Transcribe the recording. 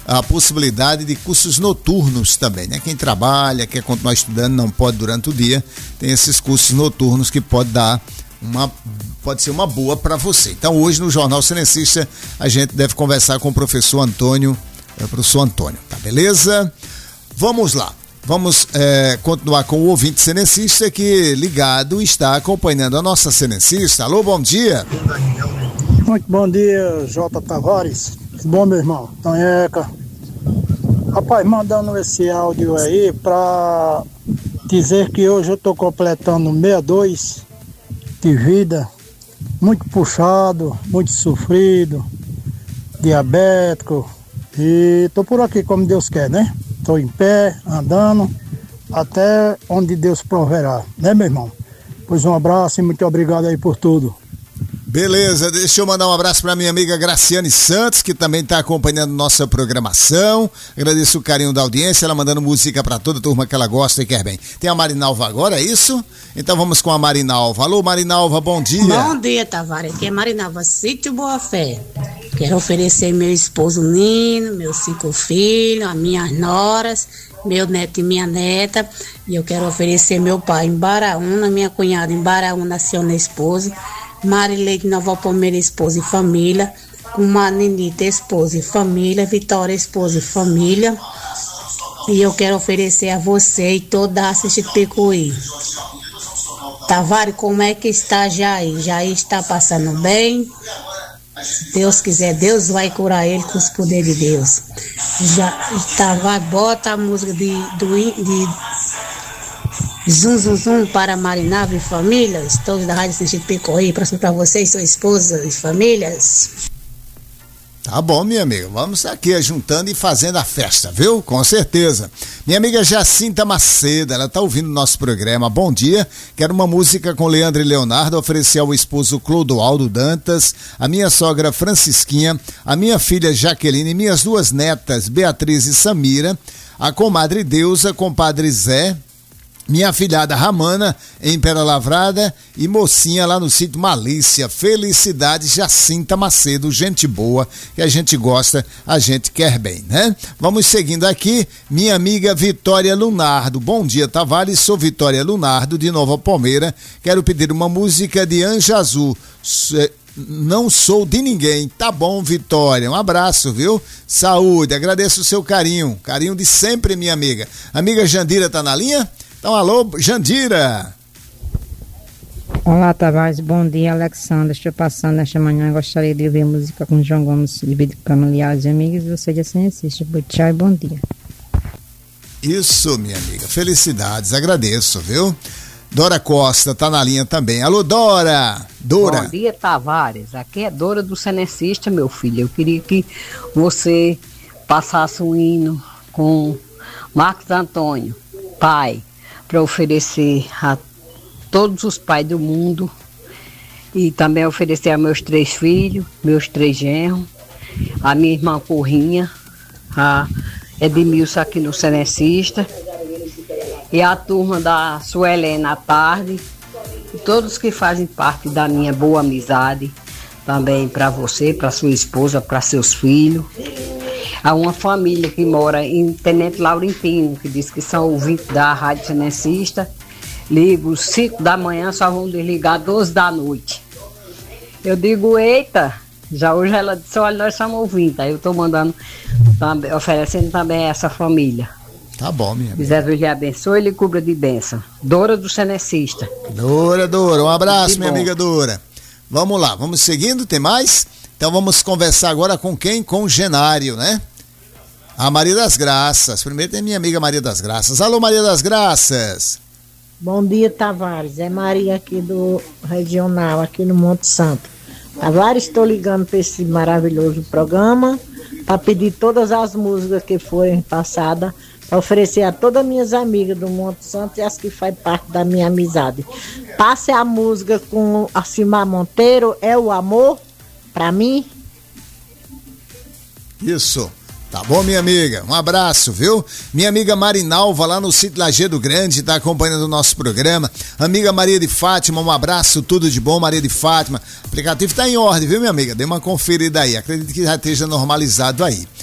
a possibilidade de cursos noturnos também, né? Quem trabalha, quer continuar estudando, não pode durante o dia, tem esses cursos noturnos que pode ser uma boa para você. Então hoje no Jornal Cenecista a gente deve conversar com o professor Antônio, tá beleza? Vamos lá, vamos continuar com o ouvinte cenecista que ligado está acompanhando a nossa Cenecista. Alô, bom dia. Muito bom dia, J. Tavares. Bom, meu irmão, Tonheca. Rapaz, mandando esse áudio aí pra dizer que hoje eu tô completando 62 de vida, muito puxado, muito sofrido, diabético, e tô por aqui como Deus quer, né? Tô em pé, andando, até onde Deus proverá, né, meu irmão? Pois um abraço e muito obrigado aí por tudo. Beleza, deixa eu mandar um abraço para minha amiga Graciane Santos, que também está acompanhando nossa programação. Agradeço o carinho da audiência, ela mandando música para toda a turma que ela gosta e quer bem. Tem a Marinalva agora, é isso? Então vamos com a Marinalva. Alô, Marinalva, bom dia. Bom dia, Tavares. Aqui é Marinalva, Sítio Boa Fé. Quero oferecer meu esposo Nino, meus 5 filhos, as minhas noras, meu neto e minha neta. E eu quero oferecer meu pai em Baraúna, minha cunhada em Baraúna, Ciona esposo. Marileide Nova Palmeira, esposa e família, Maninita, esposa e família, Vitória, esposa e família. E eu quero oferecer a você e toda a Assiste Picuí. Tavares, como é que está Jair? Jair está passando bem? Se Deus quiser, Deus vai curar ele com os poderes de Deus. Tavares, bota a música de Zum Zum Zum para Marinalva e famílias, todos da Rádio Sentido Picorri, próximo para vocês, sua esposa e famílias. Tá bom, minha amiga, vamos aqui juntando e fazendo a festa, viu? Com certeza. Minha amiga Jacinta Macedo, ela tá ouvindo o nosso programa. Bom dia, quero uma música com Leandro e Leonardo, oferecer ao esposo Clodoaldo Dantas, a minha sogra Francisquinha, a minha filha Jaqueline, minhas 2 netas Beatriz e Samira, a comadre Deusa, compadre Zé, minha afilhada Ramana, em Pera Lavrada, e mocinha lá no sítio Malícia. Felicidades, Jacinta Macedo, gente boa, que a gente gosta, a gente quer bem, né? Vamos seguindo aqui, minha amiga Vitória Lunardo. Bom dia, Tavares, sou Vitória Lunardo, de Nova Palmeira. Quero pedir uma música de Anja Azul. Não sou de ninguém. Tá bom, Vitória, um abraço, viu? Saúde, agradeço o seu carinho de sempre, minha amiga. Amiga Jandira tá na linha? Então, alô, Jandira. Olá, Tavares, bom dia, Alexandra. Estou passando nesta manhã, gostaria de ouvir música com João Gomes, de familiares e amigos. Você já se assiste. Tchau e bom dia. Isso, minha amiga, felicidades, agradeço, viu? Dora Costa tá na linha também. Alô, Dora. Bom dia, Tavares. Aqui é Dora do Cenecista, meu filho. Eu queria que você passasse um hino com Marcos Antônio, pai, para oferecer a todos os pais do mundo e também oferecer a meus 3 filhos, meus 3 genros, a minha irmã Corrinha, a Edmilson aqui no Cenecista e a turma da Suelena à tarde e todos que fazem parte da minha boa amizade, também para você, para sua esposa, para seus filhos. Há uma família que mora em Tenente Laurentino, que diz que são ouvintes da Rádio Cenecista. Ligo 5 da manhã, só vão desligar 12 da noite. Eu digo, eita, já hoje ela disse, olha, nós somos ouvintes. Aí eu estou mandando, oferecendo também a essa família. Tá bom, minha amiga. Deus lhe abençoe e lhe cubra de bênção. Dora do Cenecista. Dora, um abraço, minha amiga Dora. Vamos lá, vamos seguindo, tem mais? Então vamos conversar agora com quem? Com o Genário, né? A Maria das Graças. Primeiro tem minha amiga Maria das Graças. Alô, Maria das Graças. Bom dia, Tavares. É Maria aqui do Regional, aqui no Monte Santo. Tavares, estou ligando para esse maravilhoso programa para pedir todas as músicas que foram passadas, para oferecer a todas as minhas amigas do Monte Santo e as que fazem parte da minha amizade. Passe a música com a Cimar Monteiro, É o Amor, para mim. Isso. Tá bom, minha amiga? Um abraço, viu? Minha amiga Marinalva, lá no sítio Lajeado Grande, tá acompanhando o nosso programa. Amiga Maria de Fátima, um abraço, tudo de bom, Maria de Fátima. O aplicativo tá em ordem, viu, minha amiga? Dê uma conferida aí, acredito que já esteja normalizado aí.